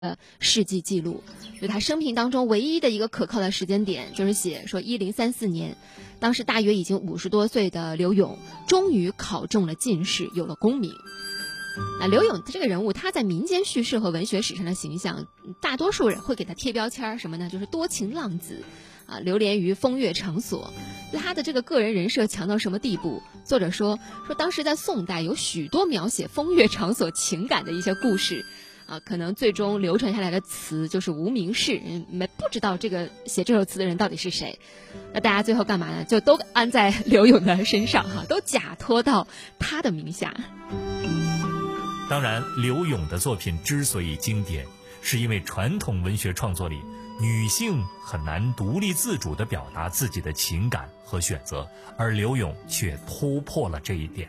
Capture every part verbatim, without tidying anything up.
呃事迹记录，就他生平当中唯一的一个可靠的时间点，就是写说一零三四年，当时大约已经五十多岁的刘永，终于考中了进士，有了功名。那刘永这个人物，他在民间叙事和文学史上的形象，大多数人会给他贴标签什么呢？就是多情浪子，啊，流连于风月场所。他的这个个人人设强到什么地步？作者说说当时在宋代有许多描写风月场所情感的一些故事。啊，可能最终流传下来的词就是无名氏，没不知道这个写这首词的人到底是谁。那大家最后干嘛呢？就都安在刘永的身上哈，都假托到他的名下。 当然，刘永的作品之所以经典，是因为传统文学创作里女性很难独立自主地表达自己的情感和选择，而刘永却突破了这一点。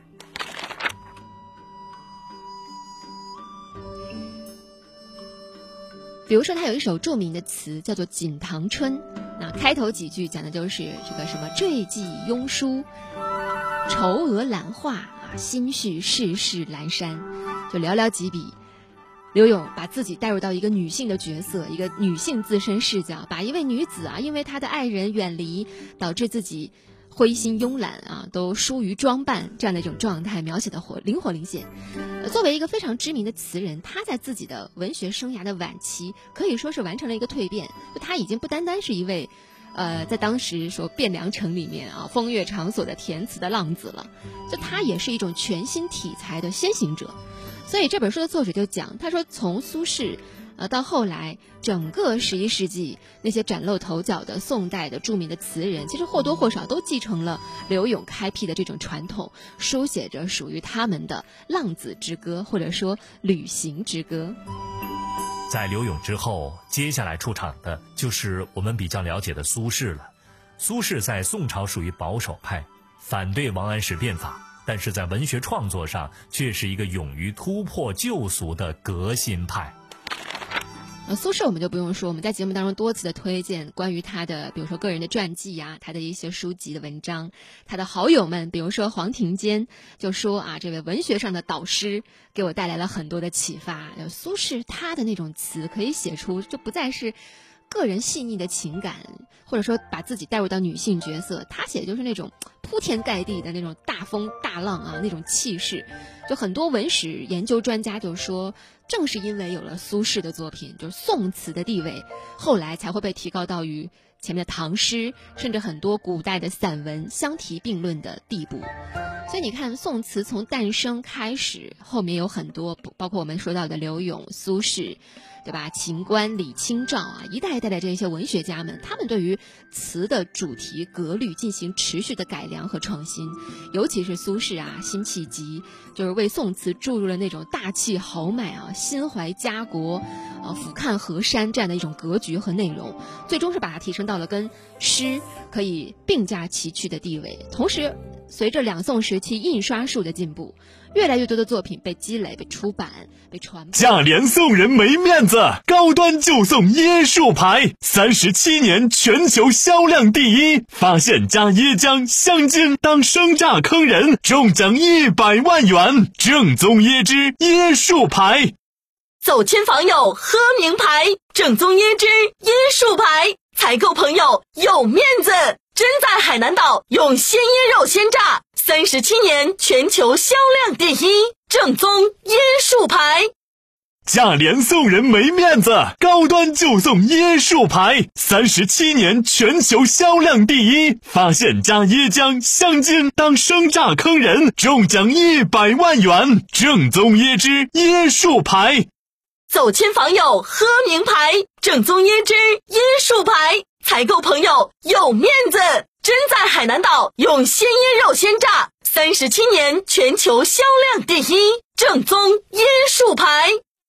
比如说他有一首著名的词叫做《锦堂春》，那开头几句讲的就是这个什么坠寄庸书，愁娥兰画啊，心绪世事阑珊，就寥寥几笔。刘永把自己带入到一个女性的角色，一个女性自身视角，把一位女子啊，因为她的爱人远离，导致自己灰心慵懒啊，都疏于装扮这样的一种状态描写的活灵活灵现。呃，作为一个非常知名的词人，他在自己的文学生涯的晚期，可以说是完成了一个蜕变。就他已经不单单是一位，呃，在当时说汴梁城里面啊风月场所的填词的浪子了，就他也是一种全新题材的先行者。所以这本书的作者就讲，他说从苏轼。呃，到后来，整个十一世纪那些崭露头角的宋代的著名的词人，其实或多或少都继承了刘永开辟的这种传统，书写着属于他们的浪子之歌，或者说旅行之歌。 在刘永之后，接下来出场的就是我们比较了解的苏轼了。苏轼在宋朝属于保守派，反对王安石变法，但是在文学创作上却是一个勇于突破旧俗的革新派。 呃，苏轼我们就不用说，我们在节目当中多次的推荐关于他的，比如说个人的传记啊，他的一些书籍的文章，他的好友们，比如说黄庭坚就说啊，这位文学上的导师给我带来了很多的启发。苏轼他的那种词可以写出，就不再是个人细腻的情感，或者说把自己带入到女性角色，他写的就是那种铺天盖地的那种大风大浪啊，那种气势。就很多文史研究专家就说，正是因为有了苏轼的作品，就是宋词的地位后来才会被提高到与前面的唐诗甚至很多古代的散文相提并论的地步。所以你看，宋词从诞生开始，后面有很多，包括我们说到的刘永、苏轼，对吧？秦观、李清照啊，一代一代的这些文学家们，他们对于词的主题格律进行持续的改良和创新。尤其是苏轼啊，辛弃疾，就是为宋词注入了那种大气豪迈啊、心怀家国、啊俯瞰河山这样的一种格局和内容，最终是把它提升到了跟诗可以并驾齐驱的地位。同时，随着两宋时期印刷术的进步，越来越多的作品被积累、被出版、被传播。 价廉送人没面子，高端就送椰树牌，三十七年全球销量第一，发现加椰浆、香精当生榨坑人，中奖一百万元，正宗椰汁椰树牌。 走亲访友喝名牌，正宗椰汁椰树牌，采购朋友有面子。真在海南岛用鲜椰肉鲜榨，三十七年全球销量第一，正宗椰树牌。 价廉送人没面子，高端就送椰树牌，三十七年全球销量第一，发现加椰浆、香精当生榨坑人，中奖一百万元，正宗椰汁椰树牌。 走亲访友喝名牌，正宗椰汁椰树牌，采购朋友有面子。真在海南岛用鲜椰肉鲜榨，三十七年全球销量第一，正宗椰树牌。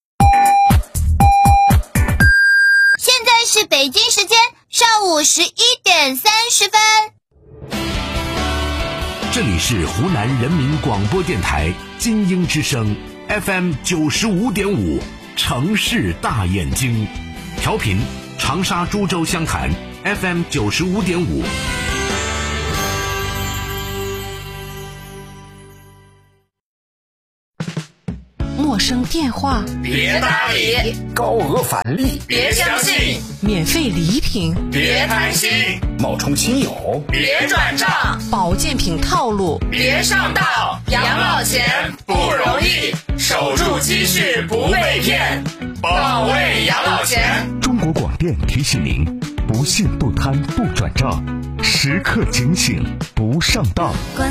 现在是北京时间上午十一点三十分。 这里是湖南人民广播电台金鹰之声 F M 九十五点五，城市大眼睛，调频长沙、株洲、湘潭 F M 九十五点五。 陌声电话别搭理， 高额返利别相信， 免费礼品别贪心， 冒充亲友别转账， 保健品套路别上当。养老钱不容易，守住积蓄不被骗，保卫养老钱。 中国广电提醒您：不信不贪不转账，时刻警醒不上当。